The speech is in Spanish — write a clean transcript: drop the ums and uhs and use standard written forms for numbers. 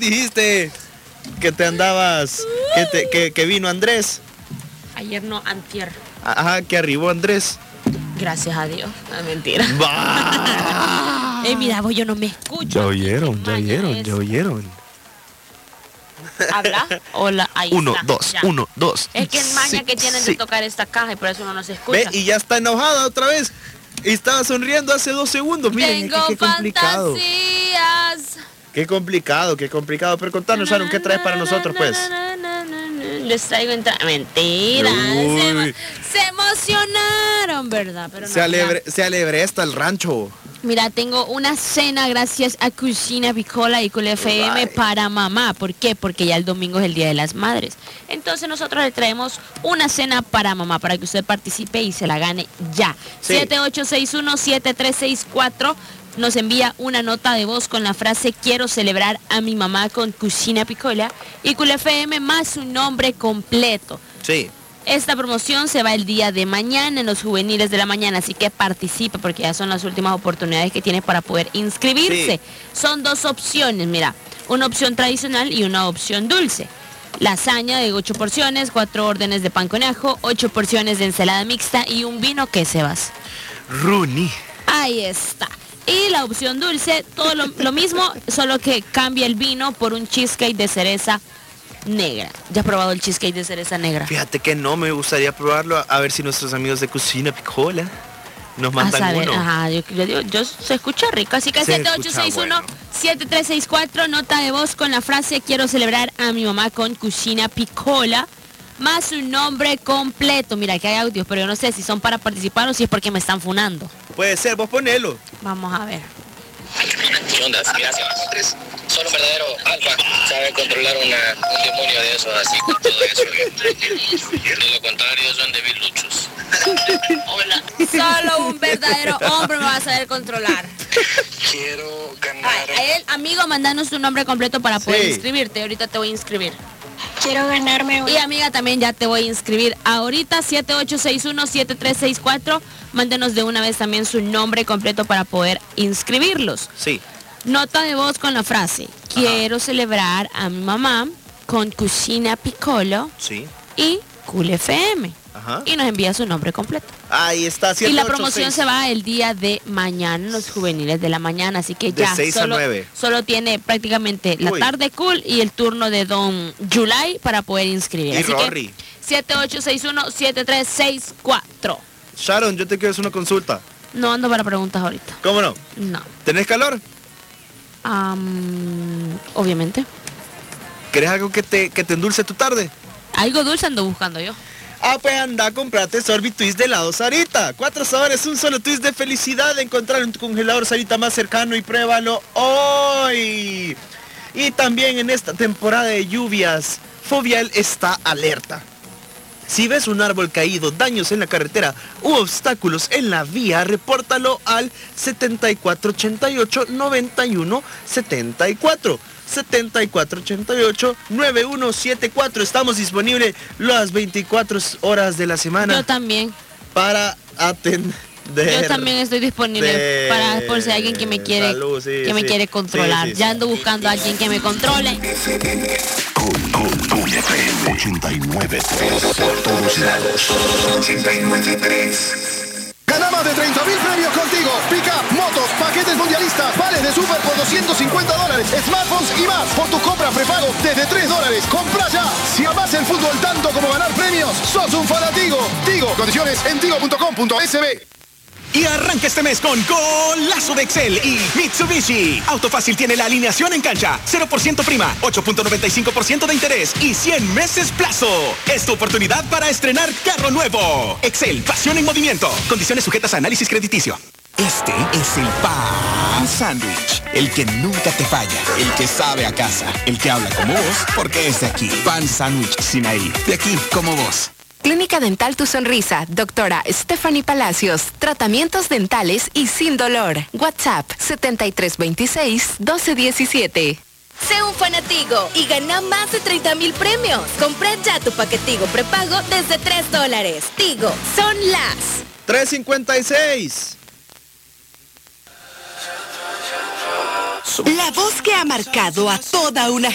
dijiste que te andabas, que vino Andrés. Ayer no, antier. Ajá, que arribó Andrés. Gracias a Dios. No, mentira. Mira, vos yo no me escucho. Ya oyeron. ¿Habla? Hola, ahí Uno, está. dos, Ya. 1, 2. Es que es maña que tienen de tocar esta caja y por eso uno no se escucha. Ve, y ya está enojada otra vez. Y estaba sonriendo hace 2 segundos. Miren, Tengo qué complicado. fantasías. Qué complicado. Pero contanos, Sharon, ¿qué traes para nosotros, pues? Les traigo mentira. Se emocionaron, ¿verdad? Pero no, se alebresta el rancho. Mira, tengo una cena gracias a Cucina Piccola y Cool FM para mamá. ¿Por qué? Porque ya el domingo es el Día de las Madres. Entonces nosotros le traemos una cena para mamá, para que usted participe y se la gane ya. Sí. 7861-7364 nos envía una nota de voz con la frase quiero celebrar a mi mamá con Cucina Piccola y Cool FM más su nombre completo. Sí. Esta promoción se va el día de mañana en los juveniles de la mañana, así que participe porque ya son las últimas oportunidades que tiene para poder inscribirse. Sí. Son 2 opciones, mira, una opción tradicional y una opción dulce. Lasaña de 8 porciones, 4 órdenes de pan con ajo, 8 porciones de ensalada mixta y un vino que se vas. Rooney. Ahí está. Y la opción dulce, todo lo mismo, solo que cambia el vino por un cheesecake de cereza negra. ¿Ya has probado el cheesecake de cereza negra? Fíjate que no, me gustaría probarlo, a ver si nuestros amigos de Cucina Piccola nos mandan uno. Ajá, yo se escucha rico, así que 7861-7364, nota de voz con la frase quiero celebrar a mi mamá con Cucina Piccola, más su nombre completo. Mira, que hay audios, pero yo no sé si son para participar o si es porque me están funando. Puede ser, vos ponelo. Vamos a ver. ¿Qué onda? Gracias. Solo un verdadero alfa sabe controlar un demonio de esos, así con todo eso. De lo contrario, son debiluchos. Hola. Solo un verdadero hombre me va a saber controlar. Quiero ganar. A él, amigo, mandanos tu nombre completo para poder inscribirte. Ahorita te voy a inscribir. Quiero ganarme una. Y amiga, también ya te voy a inscribir. Ahorita 7861-7364. Mándenos de una vez también su nombre completo para poder inscribirlos. Sí. Nota de voz con la frase quiero celebrar a mi mamá con Cucina Piccola y Cool FM. Ajá. Y nos envía su nombre completo. Ahí está. 7, y la 8, promoción 6. se va el día de mañana en los juveniles de la mañana, así que ya de 6 a 9. Solo tiene prácticamente la tarde cool y el turno de Don July para poder inscribir. Y así Rory. Que 7861-7364. Sharon, yo te quiero hacer una consulta. No ando para preguntas ahorita. ¿Cómo no? No. ¿Tenés calor? Obviamente. ¿Querés algo que te endulce tu tarde? Algo dulce ando buscando yo. Pues anda a comprarte Sorbit Twist de helado Sarita. 4 sabores, un solo twist de felicidad. Encontrar un congelador Sarita más cercano y pruébalo hoy. Y también en esta temporada de lluvias, Fovial está alerta. Si ves un árbol caído, daños en la carretera u obstáculos en la vía, repórtalo al 7488-9174. 7488-9174. Estamos disponibles las 24 horas de la semana. Yo también. Para atender. Yo también estoy disponible para por si hay alguien que me quiere me quiere controlar. Ya ando buscando a alguien que me controle. Cool FM 89.3 por todos lados. 89.3. Gana más de 30,000 premios contigo. Pick-up, motos, paquetes mundialistas, vales de super por $250, smartphones y más. Por tu compra prepago desde $3. Compra ya. Si amas el fútbol tanto como ganar premios, sos un fanático. Tigo, condiciones en tigo.com.sb. Y arranca este mes con Golazo de Excel y Mitsubishi. Auto Fácil tiene la alineación en cancha. 0% prima, 8.95% de interés y 100 meses plazo. Es tu oportunidad para estrenar carro nuevo. Excel, pasión en movimiento. Condiciones sujetas a análisis crediticio. Este es el Pan Sándwich. El que nunca te falla. El que sabe a casa. El que habla como vos porque es de aquí. Pan Sándwich Sinaí. De aquí como vos. Clínica Dental Tu Sonrisa, doctora Stephanie Palacios, tratamientos dentales y sin dolor. WhatsApp 7326-1217. Sé un fanático y gana más de 30,000 premios. Compra ya tu paquetigo prepago desde $3. Tigo, son las 3:56. La voz que ha marcado a toda una